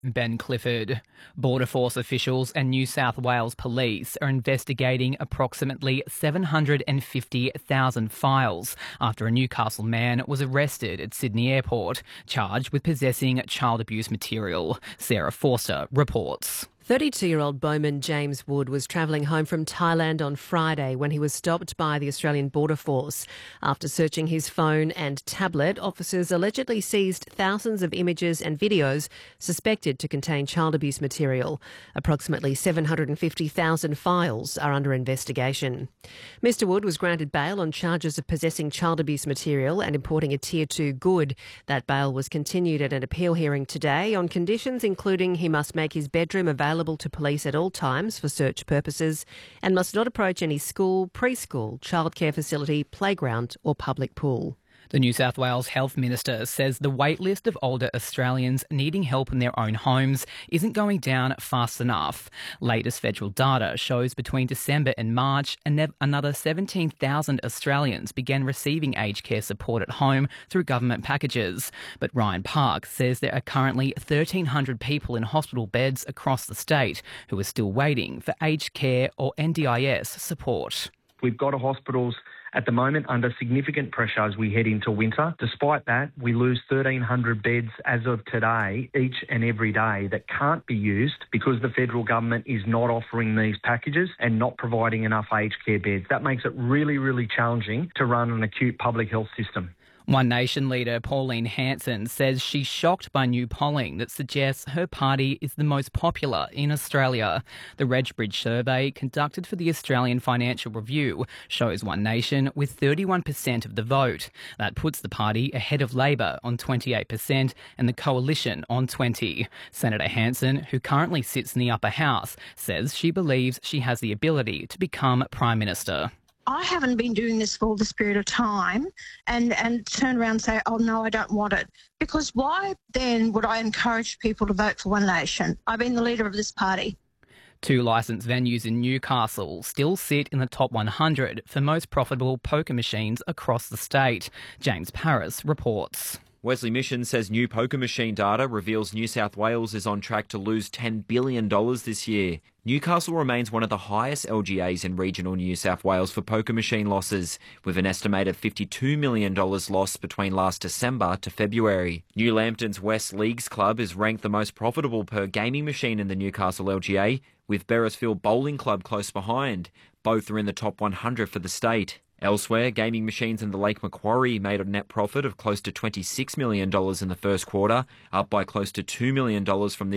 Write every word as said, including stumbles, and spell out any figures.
Ben Clifford. Border Force officials and New South Wales Police are investigating approximately seven hundred fifty thousand files after a Newcastle man was arrested at Sydney Airport, charged with possessing child abuse material. Sarah Forster reports. thirty-two-year-old Bowman James Wood was travelling home from Thailand on Friday when he was stopped by the Australian Border Force. After searching his phone and tablet, officers allegedly seized thousands of images and videos suspected to contain child abuse material. Approximately seven hundred fifty thousand files are under investigation. Mister Wood was granted bail on charges of possessing child abuse material and importing a Tier two good. That bail was continued at an appeal hearing today on conditions including he must make his bedroom available available to police at all times for search purposes and must not approach any school, preschool, childcare facility, playground or public pool. The New South Wales Health Minister says the waitlist of older Australians needing help in their own homes isn't going down fast enough. Latest federal data shows between December and March, another seventeen thousand Australians began receiving aged care support at home through government packages. But Ryan Park says there are currently thirteen hundred people in hospital beds across the state who are still waiting for aged care or N D I S support. We've got hospitals at the moment under significant pressure as we head into winter. Despite that, we lose thirteen hundred beds as of today, each and every day, that can't be used because the federal government is not offering these packages and not providing enough aged care beds. That makes it really, really challenging to run an acute public health system. One Nation leader Pauline Hanson says she's shocked by new polling that suggests her party is the most popular in Australia. The Regbridge survey conducted for the Australian Financial Review shows One Nation with thirty-one percent of the vote. That puts the party ahead of Labor on twenty-eight percent and the Coalition on twenty percent. Senator Hanson, who currently sits in the upper house, says she believes she has the ability to become Prime Minister. I haven't been doing this for all this period of time and, and turn around and say, oh, no, I don't want it. Because why then would I encourage people to vote for One Nation? I've been the leader of this party. Two licensed venues in Newcastle still sit in the top one hundred for most profitable poker machines across the state. James Paris reports. Wesley Mission says new poker machine data reveals New South Wales is on track to lose ten billion dollars this year. Newcastle remains one of the highest L G As in regional New South Wales for poker machine losses, with an estimated fifty-two million dollars lost between last December to February. New Lambton's West Leagues Club is ranked the most profitable per gaming machine in the Newcastle L G A, with Beresfield Bowling Club close behind. Both are in the top one hundred for the state. Elsewhere, gaming machines in the Lake Macquarie made a net profit of close to twenty-six million dollars in the first quarter, up by close to two million dollars from the